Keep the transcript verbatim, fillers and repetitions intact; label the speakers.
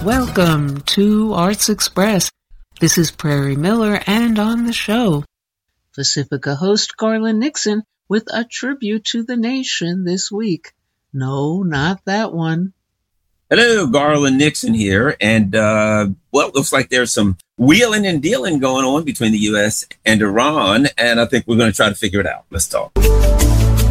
Speaker 1: Welcome to Arts Express. This is Prairie Miller, and on the show, Pacifica host Garland Nixon with a tribute to the nation this week. No, not that one.
Speaker 2: Hello, Garland Nixon here. And, uh, well, it looks like there's some wheeling and dealing going on between the U S and Iran. And I think we're going to try to figure it out. Let's talk.